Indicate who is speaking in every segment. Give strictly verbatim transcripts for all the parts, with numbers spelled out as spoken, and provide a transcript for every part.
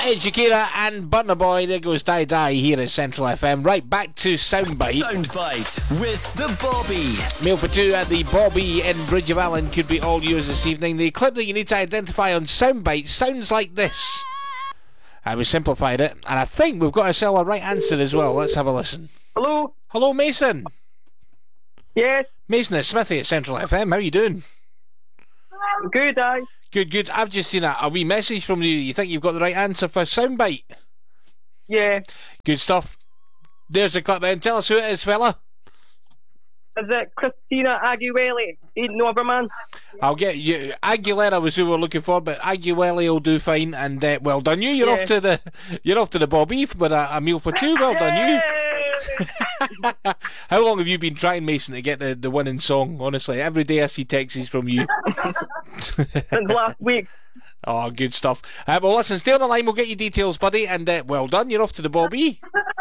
Speaker 1: It's Shakira and Burna Boy. There goes Die Die here at Central F M. Right, back to Soundbite.
Speaker 2: Soundbite with the Bobby.
Speaker 1: Mail for two at the Bobby in Bridge of Allen could be all yours this evening. The clip that you need to identify on Soundbite sounds like this. I we simplified it, and I think we've got ourselves a right answer as well. Let's have a listen.
Speaker 3: Hello?
Speaker 1: Hello, Mason.
Speaker 3: Yes?
Speaker 1: Mason, it's Smithy at Central F M. How are you doing?
Speaker 3: Good, aye.
Speaker 1: Good, good. I've just seen a, a wee message from you. You think you've got the right answer for Soundbite?
Speaker 3: Yeah.
Speaker 1: Good stuff. There's the clip then. Tell us who it is, fella.
Speaker 3: Is it Christina Aguilera? Ain't no other man.
Speaker 1: I'll get you. Aguilera was who we're looking for, but Aguilera will do fine. And uh, well done you. You're
Speaker 3: Yeah.
Speaker 1: off to the. You're off to the Bobby with a, a meal for two. Well done you. How long have you been trying, Mason, to get the, the winning song? Honestly, every day I see texts from you.
Speaker 3: Since last week.
Speaker 1: Oh, good stuff. Uh, well, listen, stay on the line. We'll get you details, buddy. And uh, well done. You're off to the Bobby.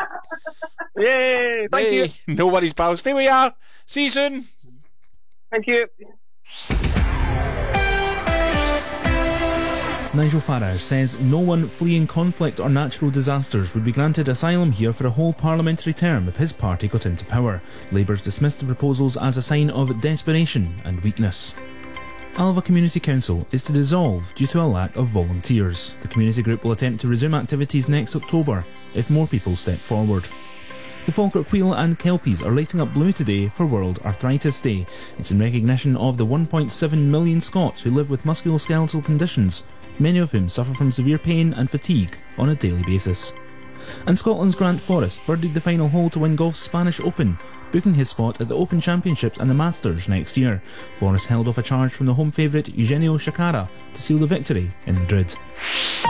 Speaker 3: Yay! Thank
Speaker 1: Hey,
Speaker 3: you.
Speaker 1: no worries, pal. Stay where you are. See you soon.
Speaker 3: Thank you.
Speaker 4: Nigel Farage says no one fleeing conflict or natural disasters would be granted asylum here for a whole parliamentary term if his party got into power. Labour's dismissed the proposals as a sign of desperation and weakness. Alva Community Council is to dissolve due to a lack of volunteers. The community group will attempt to resume activities next October if more people step forward. The Falkirk Wheel and Kelpies are lighting up blue today for World Arthritis Day. It's in recognition of the one point seven million Scots who live with musculoskeletal conditions, many of whom suffer from severe pain and fatigue on a daily basis. And Scotland's Grant Forrest birdied the final hole to win golf's Spanish Open, booking his spot at the Open Championships and the Masters next year. Forrest held off a charge from the home favourite Eugenio Chacarra to seal the victory in Madrid.